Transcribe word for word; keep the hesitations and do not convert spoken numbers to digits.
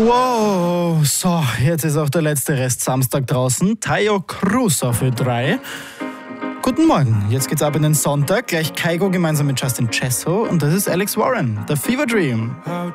Wow, so, jetzt ist auch der letzte Rest Samstag draußen. Tayo Cruz auf Ö drei. Guten Morgen, jetzt geht's ab in den Sonntag. Gleich Kygo gemeinsam mit Justin Chesso und das ist Alex Warren, der Fever Dream.